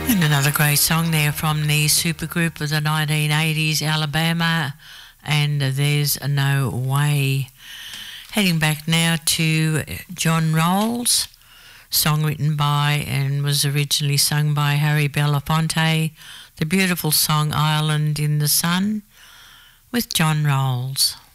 And another great song there from the supergroup of the 1980s, Alabama, and There's No Way. Heading back now to John Rolls, song written by and was originally sung by Harry Belafonte, the beautiful song Island in the Sun with John Rolls.